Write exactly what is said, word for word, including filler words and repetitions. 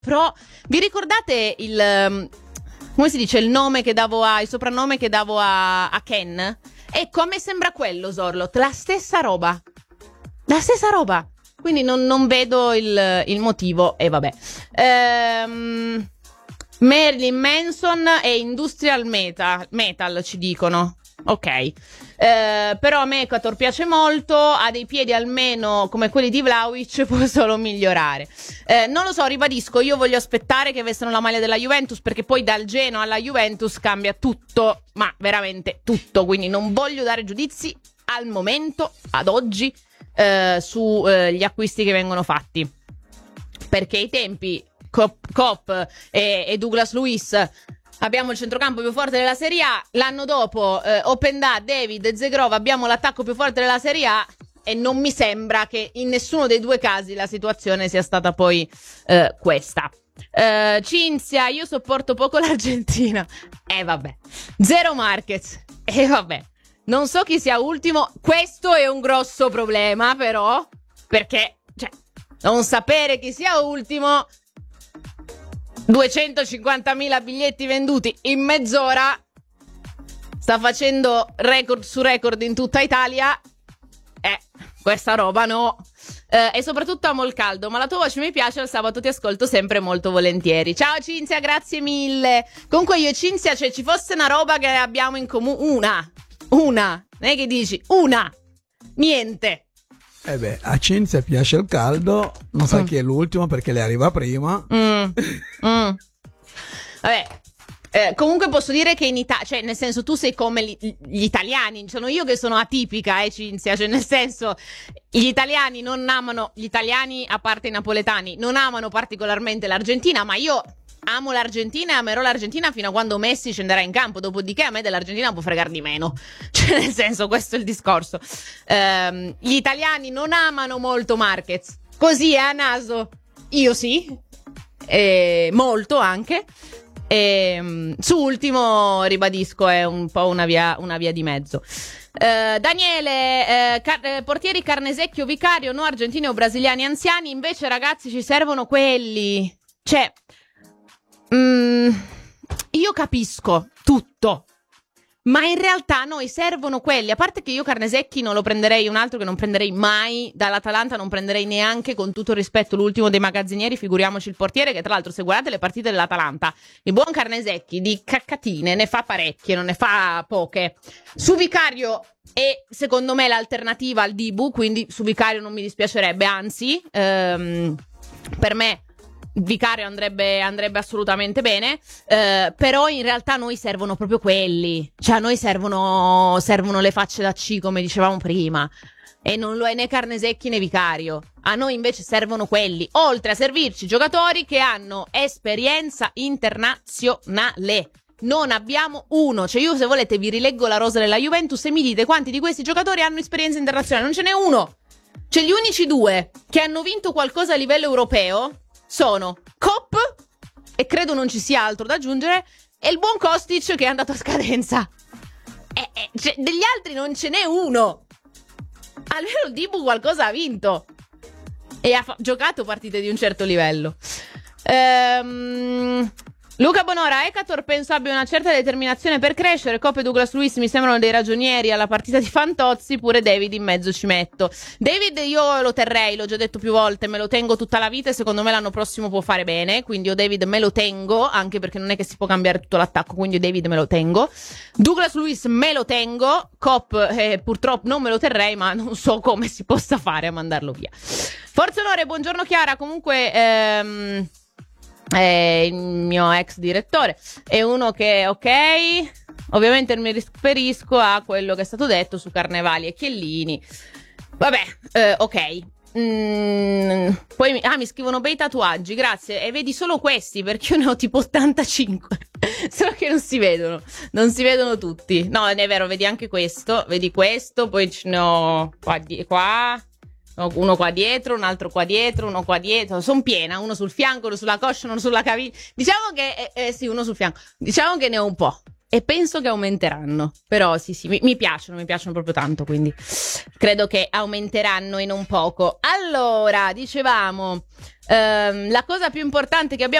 Però vi ricordate il um, come si dice il nome che davo a il soprannome che davo a, a Ken? Ecco, a me sembra quello Zorlot, la stessa roba. La stessa roba. Quindi non, non vedo il, il motivo e vabbè. Ehm, Marilyn Manson e Industrial Metal, metal ci dicono. Ok, eh, però a me Equator piace molto, ha dei piedi almeno come quelli di Vlahovic, può solo migliorare. Eh, non lo so, ribadisco, io voglio aspettare che vestano la maglia della Juventus, perché poi dal Genoa alla Juventus cambia tutto, ma veramente tutto, quindi non voglio dare giudizi al momento, ad oggi, eh, su eh, gli acquisti che vengono fatti, perché i tempi Cop, Cop e, e Douglas Luiz, abbiamo il centrocampo più forte della Serie A. L'anno dopo eh, Openda, David e Zegrov, abbiamo l'attacco più forte della Serie A. E non mi sembra che in nessuno dei due casi la situazione sia stata poi eh, questa. eh, Cinzia, io sopporto poco l'Argentina. E eh, vabbè. Zero Marquez. E eh, vabbè. Non so chi sia ultimo. Questo è un grosso problema però, perché cioè, non sapere chi sia ultimo, duecentocinquantamila biglietti venduti in mezz'ora, sta facendo record su record in tutta Italia. Eh, questa roba no. Eh, e soprattutto amo il caldo, ma la tua voce mi piace, al sabato ti ascolto sempre molto volentieri. Ciao Cinzia, grazie mille. Comunque io e Cinzia, cioè ci fosse una roba che abbiamo in comune, una, una, non è che dici, una, niente. Eh beh, a Cinzia piace il caldo, non sa mm. chi è l'ultimo perché le arriva prima. Mm. Mm. Vabbè, eh, comunque posso dire che in Italia, cioè nel senso tu sei come gli, gli italiani, sono io che sono atipica, eh Cinzia, cioè nel senso gli italiani non amano, gli italiani a parte i napoletani, non amano particolarmente l'Argentina, ma io amo l'Argentina e amerò l'Argentina fino a quando Messi scenderà in campo, dopodiché a me dell'Argentina può fregar di meno, cioè nel senso questo è il discorso. Ehm, gli italiani non amano molto Marquez, così è a naso, io sì, e molto anche, e su ultimo ribadisco è un po' una via, una via di mezzo. Uh, Daniele, uh, car- eh, portieri Carnesecchio, Vicario, no argentini o brasiliani anziani, invece ragazzi ci servono quelli, cioè Mm, io capisco tutto, ma in realtà noi servono quelli. A parte che io Carnesecchi non lo prenderei, un altro che non prenderei mai dall'Atalanta, non prenderei neanche, con tutto il rispetto, l'ultimo dei magazzinieri, figuriamoci il portiere, che tra l'altro se guardate le partite dell'Atalanta, il buon Carnesecchi di caccatine ne fa parecchie, non ne fa poche. Su Vicario è secondo me l'alternativa al Dibu, quindi su Vicario non mi dispiacerebbe, anzi ehm, per me Vicario andrebbe, andrebbe assolutamente bene, eh, però in realtà a noi servono proprio quelli, cioè a noi servono, servono le facce da C, come dicevamo prima, e non lo è né Carnesecchi né Vicario. A noi invece servono quelli, oltre a servirci giocatori che hanno esperienza internazionale. Non abbiamo uno, cioè io se volete vi rileggo la rosa della Juventus e mi dite quanti di questi giocatori hanno esperienza internazionale. Non ce n'è uno, cioè gli unici due che hanno vinto qualcosa a livello europeo sono Cop, e credo non ci sia altro da aggiungere, e il buon Kostic che è andato a scadenza. E, e, cioè, degli altri non ce n'è uno. Almeno il Dibu qualcosa ha vinto e ha fa- giocato partite di un certo livello. Ehm... Luca Bonora, Ecator penso abbia una certa determinazione per crescere. Cop e Douglas Luiz mi sembrano dei ragionieri alla partita di Fantozzi, pure David in mezzo ci metto. David io lo terrei, l'ho già detto più volte, me lo tengo tutta la vita e secondo me l'anno prossimo può fare bene, quindi io David me lo tengo, anche perché non è che si può cambiare tutto l'attacco, quindi io David me lo tengo. Douglas Luiz me lo tengo, Cop eh, purtroppo non me lo terrei, ma non so come si possa fare a mandarlo via. Forza onore, buongiorno Chiara, comunque... Ehm... è il mio ex direttore, è uno che, ok, ovviamente mi riferisco a quello che è stato detto su Carnevali e Chiellini, vabbè, eh, ok. Mm, poi mi, ah, mi scrivono bei tatuaggi, grazie, e vedi solo questi perché io ne ho tipo ottantacinque, solo che non si vedono, non si vedono tutti. No, è vero, vedi anche questo, vedi questo, poi ce ne ho qua, di, qua uno qua dietro, un altro qua dietro, uno qua dietro, sono piena, uno sul fianco, uno sulla coscia, uno sulla caviglia, diciamo che eh, eh, sì, uno sul fianco, diciamo che ne ho un po', e penso che aumenteranno, però sì sì, mi, mi piacciono, mi piacciono proprio tanto, quindi credo che aumenteranno in un poco. Allora, dicevamo, ehm, la cosa più importante che abbiamo